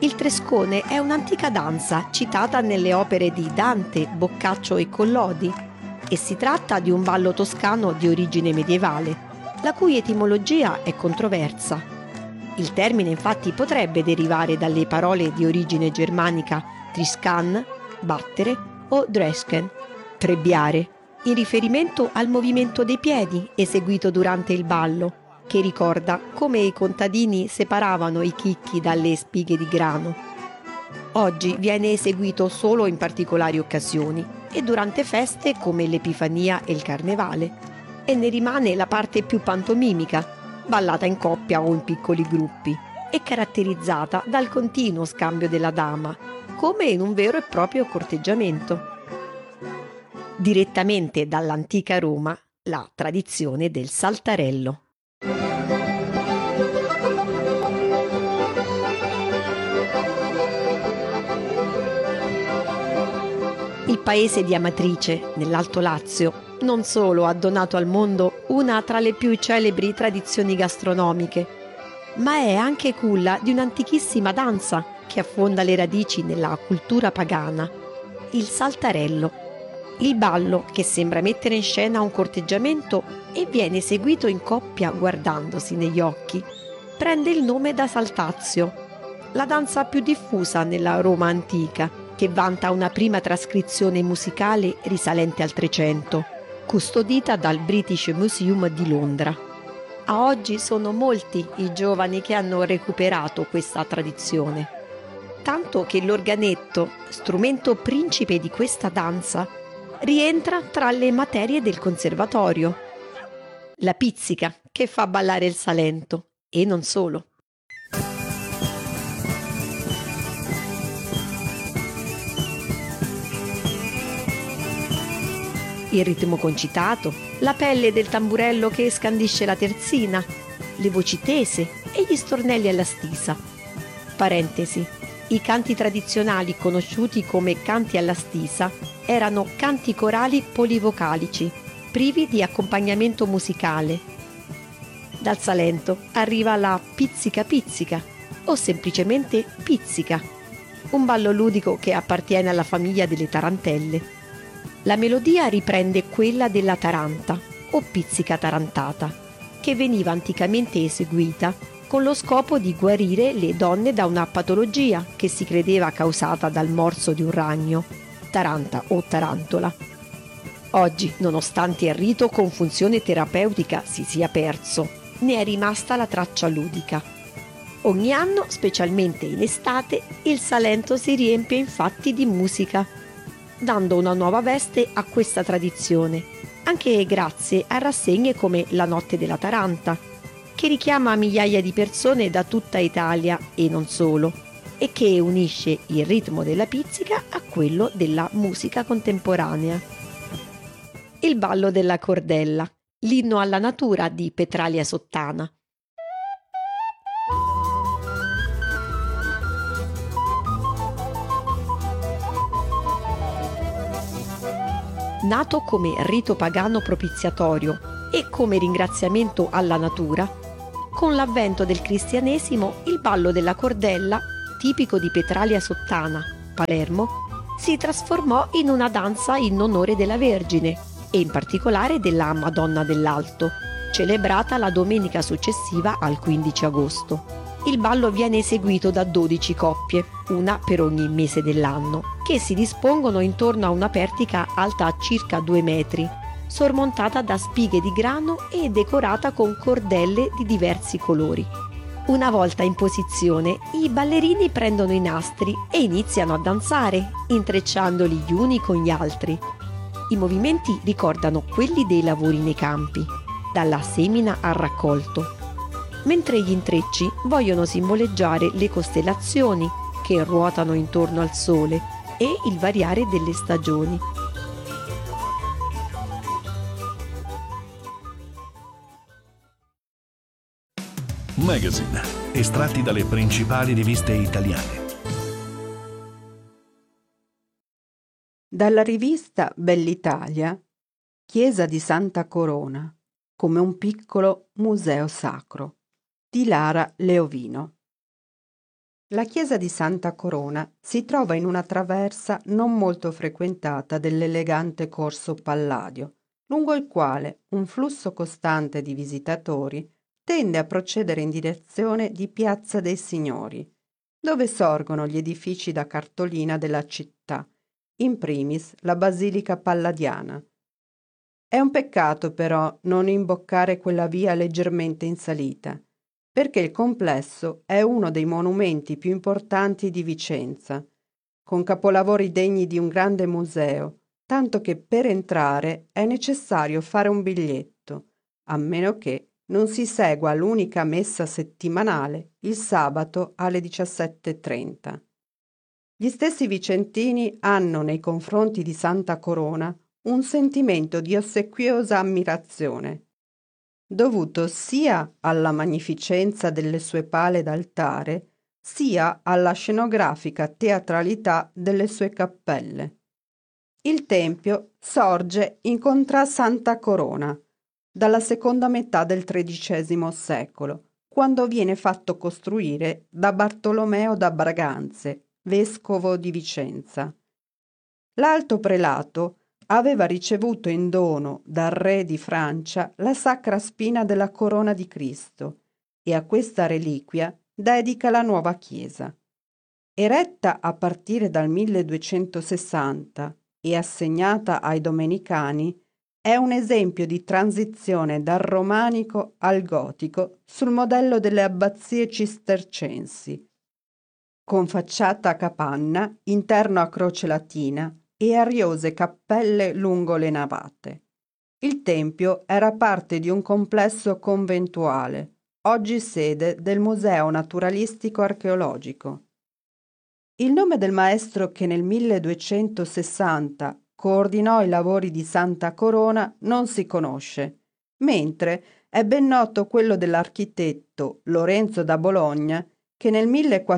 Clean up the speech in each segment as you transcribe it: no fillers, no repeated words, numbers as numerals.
Il trescone è un'antica danza citata nelle opere di Dante, Boccaccio e Collodi e si tratta di un ballo toscano di origine medievale, la cui etimologia è controversa. Il termine infatti potrebbe derivare dalle parole di origine germanica triscan, battere o dresken, trebbiare, in riferimento al movimento dei piedi eseguito durante il ballo, che ricorda come i contadini separavano i chicchi dalle spighe di grano. Oggi viene eseguito solo in particolari occasioni e durante feste come l'Epifania e il Carnevale, e ne rimane la parte più pantomimica, ballata in coppia o in piccoli gruppi, e caratterizzata dal continuo scambio della dama, come in un vero e proprio corteggiamento. Direttamente dall'antica Roma, la tradizione del saltarello. Il paese di Amatrice, nell'Alto Lazio, non solo ha donato al mondo una tra le più celebri tradizioni gastronomiche, ma è anche culla di un'antichissima danza che affonda le radici nella cultura pagana, il saltarello. Il ballo che sembra mettere in scena un corteggiamento e viene eseguito in coppia guardandosi negli occhi, prende il nome da Saltazio, la danza più diffusa nella Roma antica, che vanta una prima trascrizione musicale risalente al 300, custodita dal British Museum di Londra. A oggi sono molti i giovani che hanno recuperato questa tradizione, tanto che l'organetto, strumento principe di questa danza, rientra tra le materie del conservatorio. La pizzica che fa ballare il Salento, e non solo. Il ritmo concitato, la pelle del tamburello che scandisce la terzina, le voci tese e gli stornelli alla stisa. Parentesi, i canti tradizionali conosciuti come canti alla stisa erano canti corali polivocalici, privi di accompagnamento musicale. Dal Salento arriva la pizzica pizzica o semplicemente pizzica, un ballo ludico che appartiene alla famiglia delle tarantelle. La melodia riprende quella della taranta o pizzica tarantata, che veniva anticamente eseguita con lo scopo di guarire le donne da una patologia che si credeva causata dal morso di un ragno, taranta o tarantola. Oggi, nonostante il rito con funzione terapeutica si sia perso, ne è rimasta la traccia ludica. Ogni anno, specialmente in estate, il Salento si riempie infatti di musica, dando una nuova veste a questa tradizione, anche grazie a rassegne come La Notte della Taranta, che richiama migliaia di persone da tutta Italia e non solo, e che unisce il ritmo della pizzica a quello della musica contemporanea. Il ballo della cordella, l'inno alla natura di Petralia Sottana. Nato come rito pagano propiziatorio e come ringraziamento alla natura, con l'avvento del cristianesimo il ballo della cordella, tipico di Petralia Sottana, Palermo, si trasformò in una danza in onore della Vergine e in particolare della Madonna dell'Alto, celebrata la domenica successiva al 15 agosto. Il ballo viene eseguito da 12 coppie, una per ogni mese dell'anno, che si dispongono intorno a una pertica alta circa 2 metri, sormontata da spighe di grano e decorata con cordelle di diversi colori. Una volta in posizione, i ballerini prendono i nastri e iniziano a danzare, intrecciandoli gli uni con gli altri. I movimenti ricordano quelli dei lavori nei campi, dalla semina al raccolto, mentre gli intrecci vogliono simboleggiare le costellazioni che ruotano intorno al sole e il variare delle stagioni. Magazine, estratti dalle principali riviste italiane. Dalla rivista Bell'Italia, Chiesa di Santa Corona, come un piccolo museo sacro, di Lara Leovino. La chiesa di Santa Corona si trova in una traversa non molto frequentata dell'elegante corso Palladio, lungo il quale un flusso costante di visitatori tende a procedere in direzione di Piazza dei Signori, dove sorgono gli edifici da cartolina della città, in primis la Basilica Palladiana. È un peccato però non imboccare quella via leggermente in salita, perché il complesso è uno dei monumenti più importanti di Vicenza, con capolavori degni di un grande museo, tanto che per entrare è necessario fare un biglietto, a meno che non si segua l'unica messa settimanale il sabato alle 17:30. Gli stessi vicentini hanno nei confronti di Santa Corona un sentimento di ossequiosa ammirazione, dovuto sia alla magnificenza delle sue pale d'altare, sia alla scenografica teatralità delle sue cappelle. Il tempio sorge in Contrà Santa Corona, dalla seconda metà del XIII secolo, quando viene fatto costruire da Bartolomeo da Braganze, vescovo di Vicenza. L'alto prelato aveva ricevuto in dono dal re di Francia la sacra spina della corona di Cristo e a questa reliquia dedica la nuova chiesa. Eretta a partire dal 1260 e assegnata ai Domenicani, è un esempio di transizione dal romanico al gotico sul modello delle abbazie cistercensi, con facciata a capanna, interno a croce latina e ariose cappelle lungo le navate. Il tempio era parte di un complesso conventuale, oggi sede del Museo Naturalistico Archeologico. Il nome del maestro che nel 1260 coordinò i lavori di Santa Corona non si conosce, mentre è ben noto quello dell'architetto Lorenzo da Bologna che nel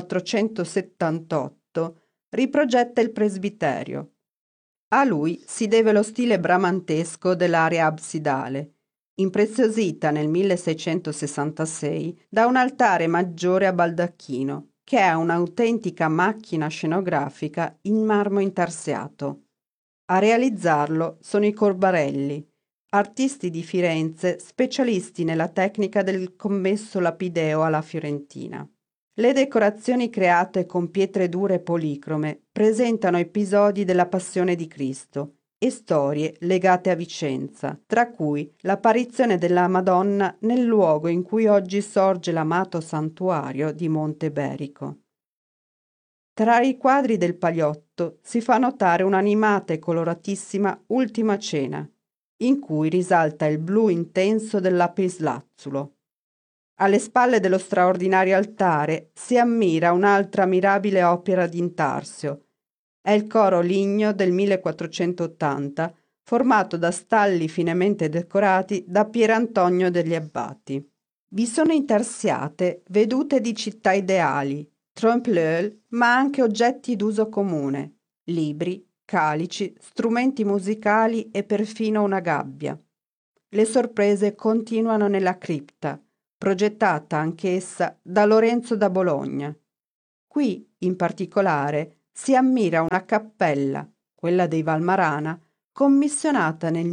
1478 riprogetta il presbiterio. A lui si deve lo stile bramantesco dell'area absidale, impreziosita nel 1666 da un altare maggiore a baldacchino, che è un'autentica macchina scenografica in marmo intarsiato. A realizzarlo sono i Corbarelli, artisti di Firenze specialisti nella tecnica del commesso lapideo alla fiorentina. Le decorazioni create con pietre dure e policrome presentano episodi della Passione di Cristo e storie legate a Vicenza, tra cui l'apparizione della Madonna nel luogo in cui oggi sorge l'amato santuario di Monte Berico. Tra i quadri del Pagliotto si fa notare un'animata e coloratissima Ultima Cena, in cui risalta il blu intenso del lapislazzulo. Alle spalle dello straordinario altare si ammira un'altra mirabile opera di intarsio. È il coro ligneo del 1480, formato da stalli finemente decorati da Pierantonio degli Abbati. Vi sono intarsiate vedute di città ideali, trompe-l'œil, ma anche oggetti d'uso comune, libri, calici, strumenti musicali e perfino una gabbia. Le sorprese continuano nella cripta, progettata anch'essa da Lorenzo da Bologna. Qui, in particolare, si ammira una cappella, quella dei Valmarana, commissionata nel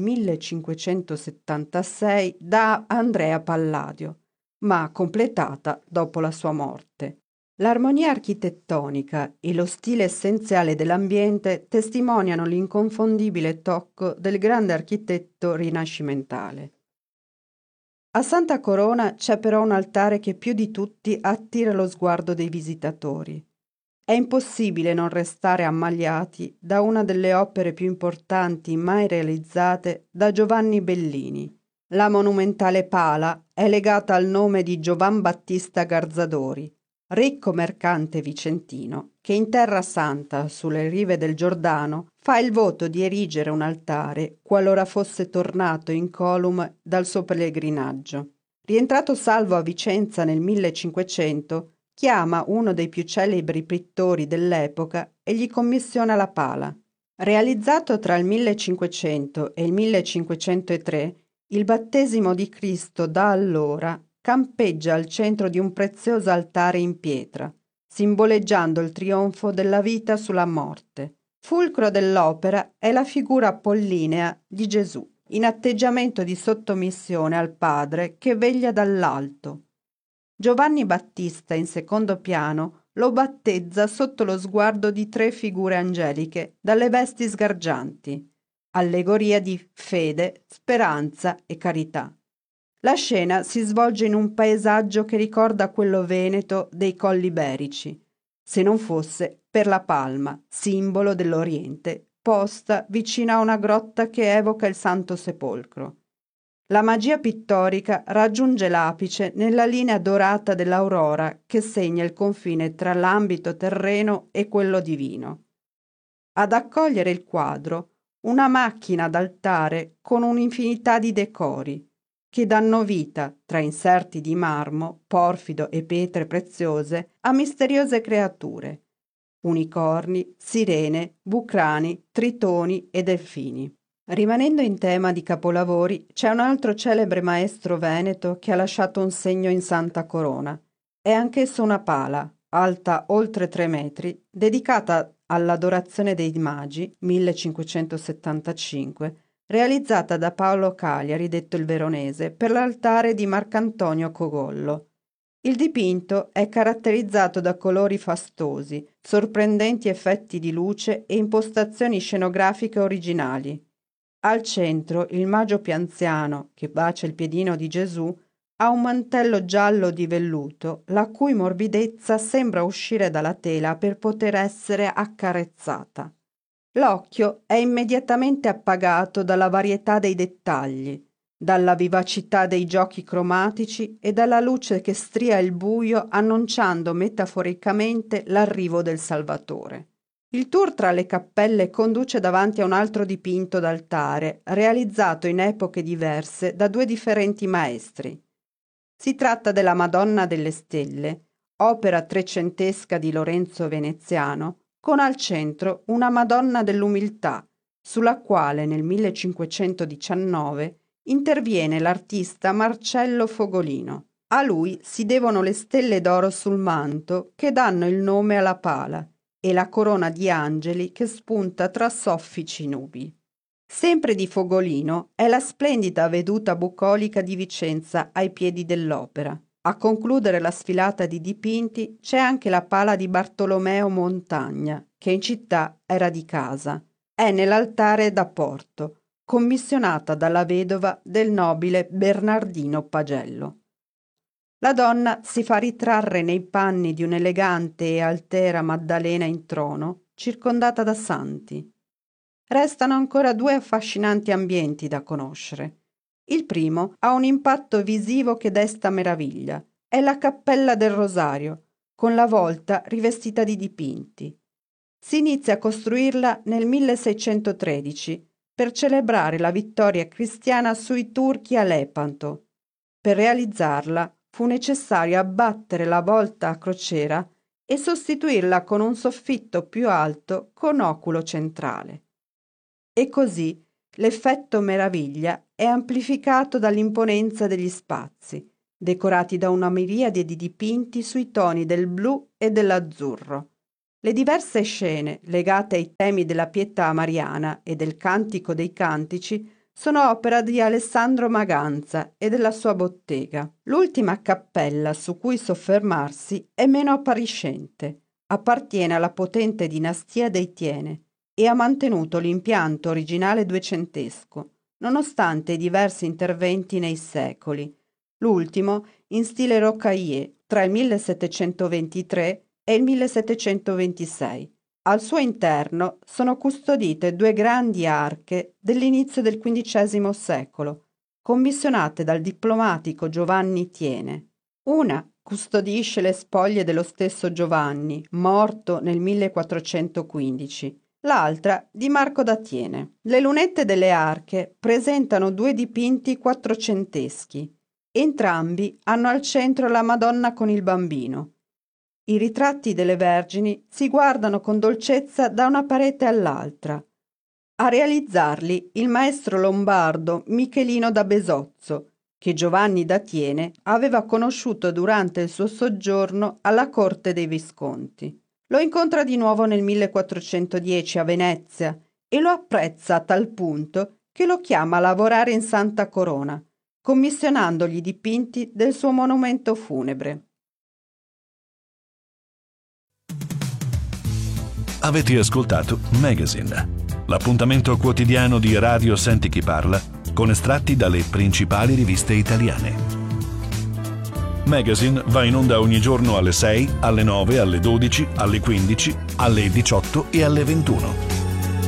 1576 da Andrea Palladio, ma completata dopo la sua morte. L'armonia architettonica e lo stile essenziale dell'ambiente testimoniano l'inconfondibile tocco del grande architetto rinascimentale. A Santa Corona c'è però un altare che più di tutti attira lo sguardo dei visitatori. È impossibile non restare ammaliati da una delle opere più importanti mai realizzate da Giovanni Bellini. La monumentale pala è legata al nome di Giovan Battista Garzadori, ricco mercante vicentino, che in Terra Santa, sulle rive del Giordano, fa il voto di erigere un altare qualora fosse tornato incolume dal suo pellegrinaggio. Rientrato salvo a Vicenza nel 1500, chiama uno dei più celebri pittori dell'epoca e gli commissiona la pala. Realizzato tra il 1500 e il 1503, il battesimo di Cristo da allora campeggia al centro di un prezioso altare in pietra, simboleggiando il trionfo della vita sulla morte. Fulcro dell'opera è la figura apollinea di Gesù, in atteggiamento di sottomissione al Padre che veglia dall'alto. Giovanni Battista, in secondo piano, lo battezza sotto lo sguardo di 3 figure angeliche dalle vesti sgargianti, allegoria di fede, speranza e carità. La scena si svolge in un paesaggio che ricorda quello veneto dei Colli Iberici, se non fosse per la palma, simbolo dell'Oriente, posta vicino a una grotta che evoca il Santo Sepolcro. La magia pittorica raggiunge l'apice nella linea dorata dell'aurora che segna il confine tra l'ambito terreno e quello divino. Ad accogliere il quadro, una macchina d'altare con un'infinità di decori, che danno vita, tra inserti di marmo, porfido e pietre preziose, a misteriose creature, unicorni, sirene, bucrani, tritoni e delfini. Rimanendo in tema di capolavori, c'è un altro celebre maestro veneto che ha lasciato un segno in Santa Corona. È anch'esso una pala, alta oltre 3 metri, dedicata all'Adorazione dei Magi, 1575, realizzata da Paolo Cagliari, detto il Veronese, per l'altare di Marcantonio Cogollo. Il dipinto è caratterizzato da colori fastosi, sorprendenti effetti di luce e impostazioni scenografiche originali. Al centro il Magio più anziano, che bacia il piedino di Gesù, ha un mantello giallo di velluto, la cui morbidezza sembra uscire dalla tela per poter essere accarezzata. L'occhio è immediatamente appagato dalla varietà dei dettagli, dalla vivacità dei giochi cromatici e dalla luce che stria il buio annunciando metaforicamente l'arrivo del Salvatore. Il tour tra le cappelle conduce davanti a un altro dipinto d'altare, realizzato in epoche diverse da 2 differenti maestri. Si tratta della Madonna delle Stelle, opera trecentesca di Lorenzo Veneziano, con al centro una Madonna dell'Umiltà, sulla quale nel 1519 interviene l'artista Marcello Fogolino. A lui si devono le stelle d'oro sul manto che danno il nome alla pala e la corona di angeli che spunta tra soffici nubi. Sempre di Fogolino è la splendida veduta bucolica di Vicenza ai piedi dell'opera. A concludere la sfilata di dipinti c'è anche la pala di Bartolomeo Montagna, che in città era di casa. È nell'altare da Porto, commissionata dalla vedova del nobile Bernardino Pagello. La donna si fa ritrarre nei panni di un'elegante e altera Maddalena in trono, circondata da santi. Restano ancora 2 affascinanti ambienti da conoscere. Il primo ha un impatto visivo che desta meraviglia. È la Cappella del Rosario, con la volta rivestita di dipinti. Si inizia a costruirla nel 1613 per celebrare la vittoria cristiana sui turchi a Lepanto. Per realizzarla fu necessario abbattere la volta a crociera e sostituirla con un soffitto più alto con oculo centrale. E così l'effetto meraviglia è amplificato dall'imponenza degli spazi, decorati da una miriade di dipinti sui toni del blu e dell'azzurro. Le diverse scene legate ai temi della pietà mariana e del Cantico dei Cantici sono opera di Alessandro Maganza e della sua bottega. L'ultima cappella su cui soffermarsi è meno appariscente. Appartiene alla potente dinastia dei Tiene e ha mantenuto l'impianto originale duecentesco, nonostante i diversi interventi nei secoli, l'ultimo in stile rocaille tra il 1723 e il 1726. Al suo interno sono custodite 2 grandi arche dell'inizio del XV secolo, commissionate dal diplomatico Giovanni Tiene. Una custodisce le spoglie dello stesso Giovanni, morto nel 1415, l'altra di Marco da Tiene. Le lunette delle arche presentano 2 dipinti quattrocenteschi. Entrambi hanno al centro la Madonna con il bambino. I ritratti delle Vergini si guardano con dolcezza da una parete all'altra. A realizzarli il maestro lombardo Michelino da Besozzo, che Giovanni da Tiene aveva conosciuto durante il suo soggiorno alla corte dei Visconti. Lo incontra di nuovo nel 1410 a Venezia e lo apprezza a tal punto che lo chiama a lavorare in Santa Corona, commissionandogli i dipinti del suo monumento funebre. Avete ascoltato Magazine, l'appuntamento quotidiano di Radio Senti Chi Parla con estratti dalle principali riviste italiane. Magazine va in onda ogni giorno alle 6, alle 9, alle 12, alle 15, alle 18 e alle 21.